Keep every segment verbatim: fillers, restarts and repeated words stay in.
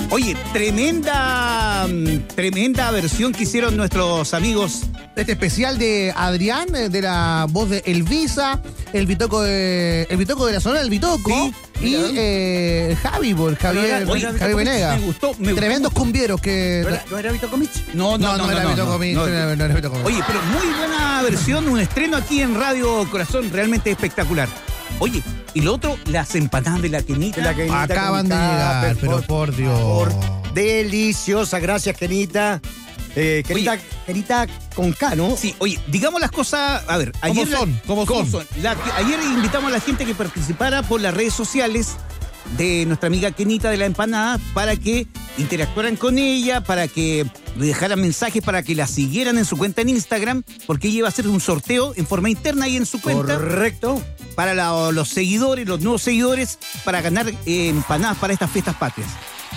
Oye, tremenda, tremenda versión que hicieron nuestros amigos. Este especial de Adrián, de la voz de Elvisa, el Bitoco de, el Bitoco de la zona del Bitoco. Sí, y eh, Javi, por Javier, Oye, Javi Venega. Me gustó, me Tremendos gustó. cumbieros que. ¿No era, ¿no era Vito Comich? No, no, no, no, no, era no, Bitoco no, Mix, no. no era- no era Bitoco Mix. Oye, pero muy buena versión, un estreno aquí en Radio Corazón, realmente espectacular. Oye, y lo otro, las empanadas de la Kenita. De la Kenita Acaban con de llegar, tupper, pero por Dios. favor. Deliciosa, gracias, Kenita. Eh, Kenita, Oye. Kenita con K, ¿no? Sí, oye, digamos las cosas, a ver, ¿Cómo ayer son? ¿Cómo son? La- ayer invitamos a la gente que participara por las redes sociales de nuestra amiga Kenita de la empanada para que interactuaran con ella, para que le dejaran mensajes, para que la siguieran en su cuenta en Instagram, porque ella iba a hacer un sorteo en forma interna ahí en su cuenta Correcto. para la- los seguidores, los nuevos seguidores, para ganar eh, empanadas para estas fiestas patrias.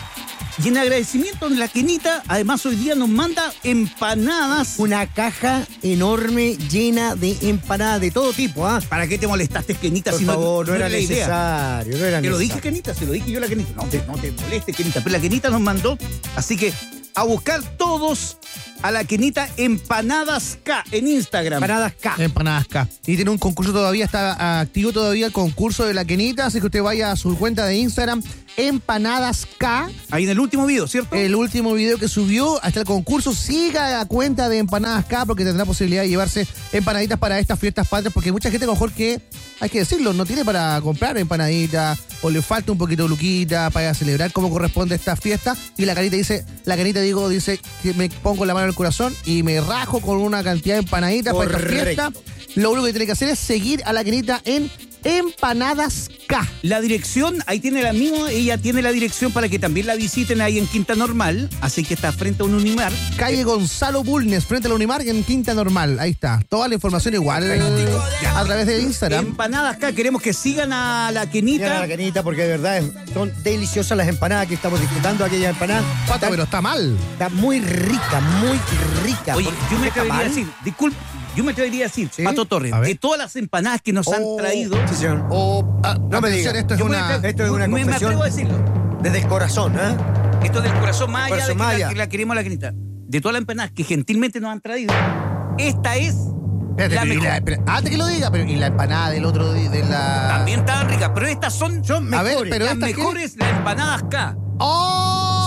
Y en agradecimiento, la Kenita, además hoy día nos manda empanadas. Una caja enorme llena de empanadas de todo tipo, ¿ah? ¿Para qué te molestaste, Kenita? Por si no- favor, no, no era la idea. necesario, no era Te lo dije, necesario. Kenita, se lo dije yo a la Kenita. No te, no te molestes, Kenita. Pero la Kenita nos mandó, así que a buscar todos a la Kenita Empanadas K en Instagram. Empanadas K. Empanadas K. Y tiene un concurso todavía, está activo todavía el concurso de la Kenita, así que usted vaya a su cuenta de Instagram, Empanadas K. Ahí en el último video, ¿cierto? El último video que subió hasta el concurso, siga la cuenta de Empanadas K porque tendrá posibilidad de llevarse empanaditas para estas fiestas patrias, porque hay mucha gente a lo mejor que, hay que decirlo, no tiene para comprar empanaditas o le falta un poquito de luquita para celebrar como corresponde esta fiesta, y la Canita dice, la Canita digo, dice que me pongo la mano en el corazón y me rajo con una cantidad de empanaditas para esta Correcto. fiesta. Lo único que tiene que hacer es seguir a la Canita en Empanadas K. La dirección, ahí tiene la misma, ella tiene la dirección para que también la visiten ahí en Quinta Normal, así que está frente a un Unimar. Calle Gonzalo Bulnes, frente a la Unimar en Quinta Normal. Ahí está. Toda la información igual a través de Instagram. Empanadas K, queremos que sigan a la Mira Kenita. la Kenita, porque de verdad es- son deliciosas las empanadas que estamos disfrutando. Aquella empanada Pato, está, pero está mal. está muy rica, muy rica. Oye, yo me ¿Está atrevería a mal? decir, disculpe, yo me atrevería a decir, ¿Sí? Pato Torres, A ver. de todas las empanadas que nos han Oh. traído, Sí, señor. O, ah, No me atención, diga. esto es yo me una... atre- esto es una me- me confesión. atrevo a decirlo. Desde el corazón, ¿eh? Esto es del corazón más allá Corazón de que más la, allá. que la queremos a la Kenita. De todas las empanadas que gentilmente nos han traído, esta es Espérate, la pero y mejor. la- espera, antes que lo diga, pero y la empanada del otro día, de la... También estaban ricas, pero estas son, son A ver, mejores. pero las ¿estas qué? mejores, las empanadas K. ¡Oh!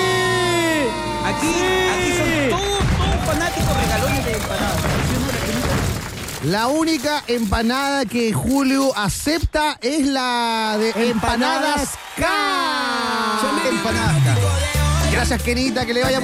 Aquí, aquí son todos, todos fanáticos regalones de empanadas. ¿Sí o no, la Kenita? La única empanada que Julio acepta es la de Empanadas K. Empanadas K. Gracias, Kenita, que le vaya muy